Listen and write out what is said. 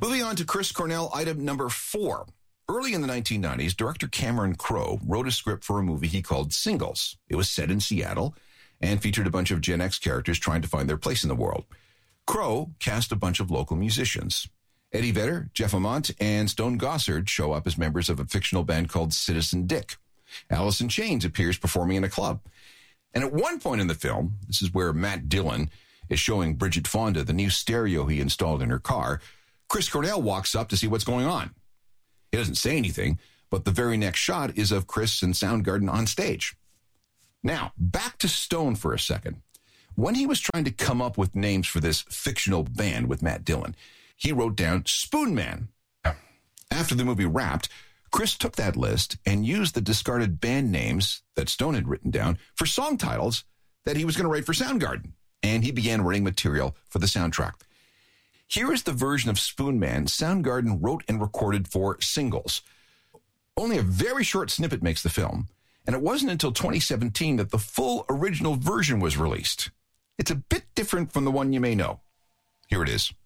Moving on to Chris Cornell, item number 4. Early in the 1990s, director Cameron Crowe wrote a script for a movie he called Singles. It was set in Seattle and featured a bunch of Gen X characters trying to find their place in the world. Crowe cast a bunch of local musicians. Eddie Vedder, Jeff Ament, and Stone Gossard show up as members of a fictional band called Citizen Dick. Alice in Chains appears performing in a club. And at one point in the film, this is where Matt Dillon is showing Bridget Fonda the new stereo he installed in her car, Chris Cornell walks up to see what's going on. He doesn't say anything, but the very next shot is of Chris and Soundgarden on stage. Now, back to Stone for a second. When he was trying to come up with names for this fictional band with Matt Dillon, he wrote down Spoon Man. After the movie wrapped, Chris took that list and used the discarded band names that Stone had written down for song titles that he was going to write for Soundgarden, and he began writing material for the soundtrack. Here is the version of Spoon Man Soundgarden wrote and recorded for Singles. Only a very short snippet makes the film, and it wasn't until 2017 that the full original version was released. It's a bit different from the one you may know. Here it is.